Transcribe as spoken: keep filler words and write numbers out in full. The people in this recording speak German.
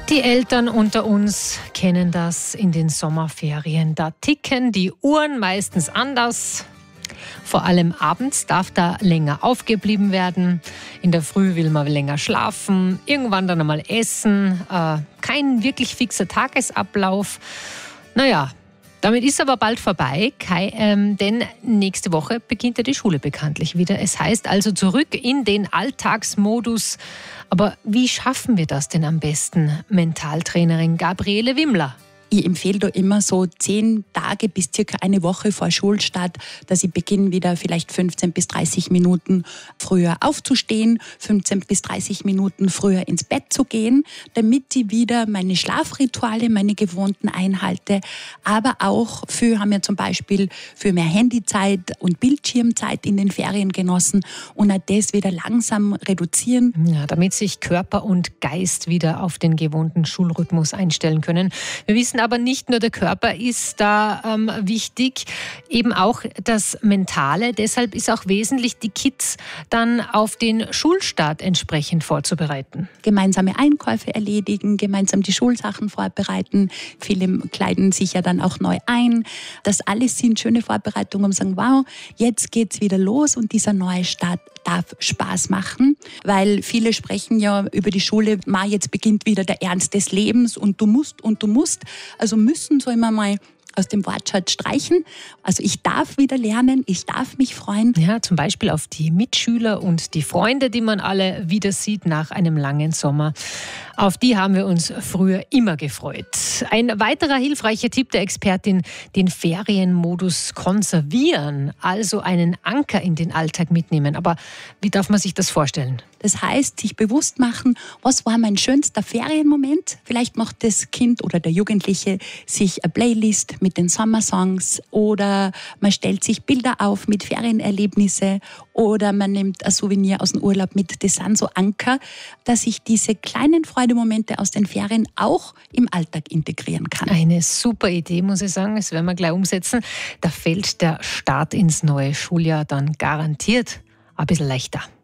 Die Eltern unter uns kennen das in den Sommerferien. Da ticken die Uhren meistens anders. Vor allem abends darf da länger aufgeblieben werden. In der Früh will man länger schlafen, irgendwann dann einmal essen. Äh, kein wirklich fixer Tagesablauf. Naja, damit ist aber bald vorbei, Kai, ähm, denn nächste Woche beginnt ja die Schule bekanntlich wieder. Es heißt also zurück in den Alltagsmodus. Aber wie schaffen wir das denn am besten? Mentaltrainerin Gabriele Wimmler. Ich empfehle da immer so zehn Tage bis circa eine Woche vor Schulstart, dass ich beginne wieder vielleicht fünfzehn bis dreißig Minuten früher aufzustehen, fünfzehn bis dreißig Minuten früher ins Bett zu gehen, damit ich wieder meine Schlafrituale, meine gewohnten einhalte, aber auch für, haben wir zum Beispiel für mehr Handyzeit und Bildschirmzeit in den Ferien genossen und auch das wieder langsam reduzieren. Ja, damit sich Körper und Geist wieder auf den gewohnten Schulrhythmus einstellen können. Wir wissen aber nicht nur der Körper ist da ähm, wichtig, eben auch das Mentale. Deshalb ist auch wesentlich, die Kids dann auf den Schulstart entsprechend vorzubereiten. Gemeinsame Einkäufe erledigen, gemeinsam die Schulsachen vorbereiten. Viele kleiden sich ja dann auch neu ein. Das alles sind schöne Vorbereitungen, um zu sagen, wow, jetzt geht's wieder los und dieser neue Start darf Spaß machen, weil viele sprechen ja über die Schule, ma, jetzt beginnt wieder der Ernst des Lebens und du musst und du musst. Also müssen soll man mal aus dem Wortschatz streichen. Also ich darf wieder lernen, ich darf mich freuen. Ja, zum Beispiel auf die Mitschüler und die Freunde, die man alle wieder sieht nach einem langen Sommer. Auf die haben wir uns früher immer gefreut. Ein weiterer hilfreicher Tipp der Expertin, den Ferienmodus konservieren, also einen Anker in den Alltag mitnehmen. Aber wie darf man sich das vorstellen? Das heißt, sich bewusst machen, was war mein schönster Ferienmoment? Vielleicht macht das Kind oder der Jugendliche sich eine Playlist mit den Sommersongs oder man stellt sich Bilder auf mit Ferienerlebnisse oder man nimmt ein Souvenir aus dem Urlaub mit. Das sind so Anker, dass ich diese kleinen Freudemomente aus den Ferien auch im Alltag integrieren kann. Eine super Idee, muss ich sagen. Das werden wir gleich umsetzen. Da fällt der Start ins neue Schuljahr dann garantiert ein bisschen leichter.